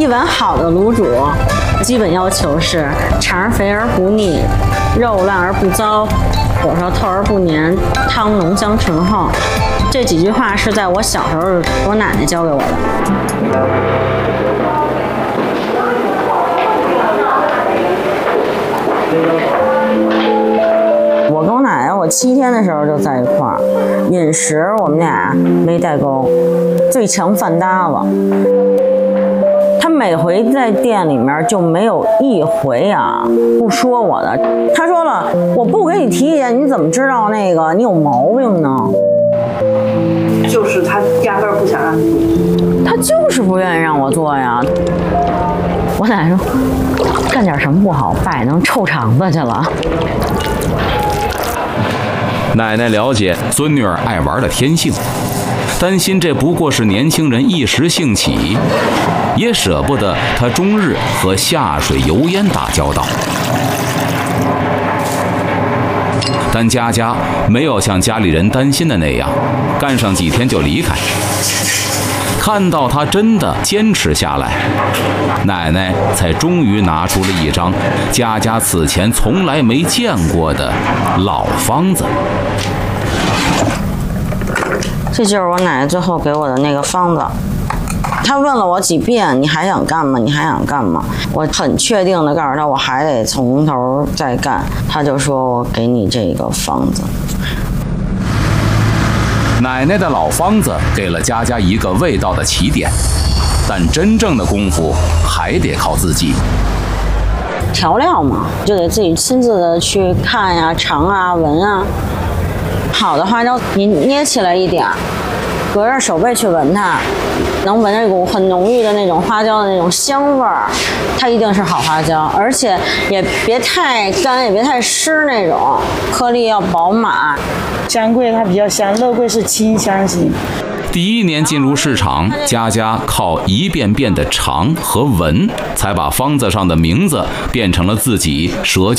一碗好的卤煮，基本要求是肠肥而不腻，肉烂而不糟，火烧透而不黏，汤浓香醇厚。这几句话是在我小时候我奶奶教给我的。我跟我奶奶，我7天的时候就在一块儿，饮食我们俩没代沟，最强饭搭子。他每回在店里面就没有一回啊不说我的。他说了，我不给你提意见，你怎么知道那个你有毛病呢？ 就是他压根儿不想让你做， 他就是不愿意让我做呀。我奶奶说，干点什么不好，爸能臭肠子去了。 奶奶了解孙女儿爱玩的天性，担心这不过是年轻人一时兴起，也舍不得她终日和下水油烟打交道。但佳佳没有像家里人担心的那样，干上几天就离开。看到她真的坚持下来，奶奶才终于拿出了一张佳佳此前从来没见过的老方子。 这就是我奶奶最后给我的那个方子。她问了我几遍，你还想干吗？你还想干吗？我很确定的告诉她，我还得从头再干。她就说，我给你这个方子。 奶奶的老方子给了佳佳一个味道的起点，但真正的功夫还得靠自己。 调料嘛，就得自己亲自的去看呀、尝啊、闻啊。好的花椒，你捏起来一点，隔着手背去闻它，能闻着一股很浓郁的那种花椒的那种香味儿，它一定是好花椒，而且也别太干，也别太湿那种，颗粒要饱满。 香桂它比较香，肉桂是清香型。 第1年进入市场，佳佳靠一遍遍的尝和闻，才把方子上的名字变成了自己舌尖